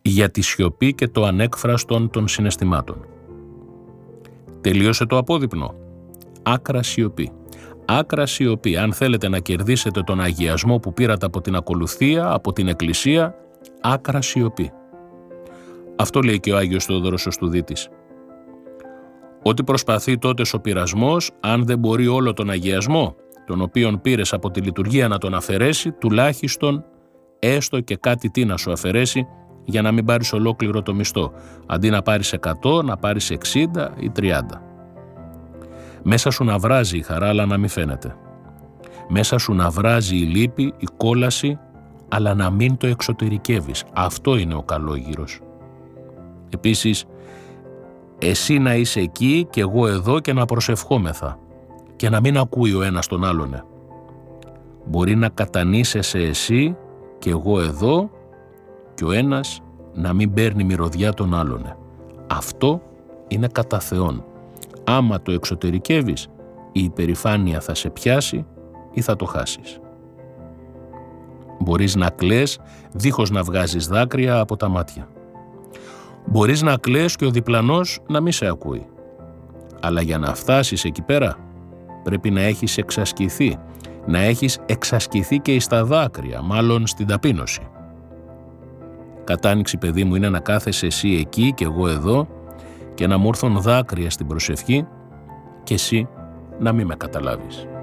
για τη σιωπή και το ανέκφραστον των συναισθημάτων. Τελείωσε το απόδειπνο. Άκρα σιωπή. Άκρα σιωπή. Αν θέλετε να κερδίσετε τον αγιασμό που πήρατε από την ακολουθία, από την Εκκλησία, άκρα σιωπή. Αυτό λέει και ο Άγιος Θεόδωρος ο Στουδίτης. Ό,τι προσπαθεί τότε ο πειρασμός, αν δεν μπορεί όλο τον αγιασμό, τον οποίον πήρες από τη λειτουργία να τον αφαιρέσει, τουλάχιστον έστω και κάτι τι να σου αφαιρέσει για να μην πάρεις ολόκληρο το μισθό. Αντί να πάρεις 100, να πάρεις 60 ή 30. Μέσα σου να βράζει η χαρά, αλλά να μην φαίνεται. Μέσα σου να βράζει η λύπη, η κόλαση, αλλά να μην το εξωτερικεύεις. Αυτό είναι ο καλόγυρος. Επίσης, εσύ να είσαι εκεί και εγώ εδώ και να προσευχόμεθα και να μην ακούει ο ένας τον άλλον. Μπορεί να κατανήσεσαι εσύ και εγώ εδώ και ο ένας να μην παίρνει μυρωδιά τον άλλον. Αυτό είναι κατά Θεόν. Άμα το εξωτερικεύεις, η υπερηφάνεια θα σε πιάσει ή θα το χάσεις. Μπορείς να κλαις δίχως να βγάζεις δάκρυα από τα μάτια. Μπορείς να κλαις και ο διπλανός να μην σε ακούει. Αλλά για να φτάσεις εκεί πέρα, πρέπει να έχεις εξασκηθεί. Να έχεις εξασκηθεί και εις τα δάκρυα, μάλλον στην ταπείνωση. Κατάνοιξη, παιδί μου, είναι να κάθεσαι εσύ εκεί και εγώ εδώ και να μου έρθουν δάκρυα στην προσευχή και εσύ να μην με καταλάβεις.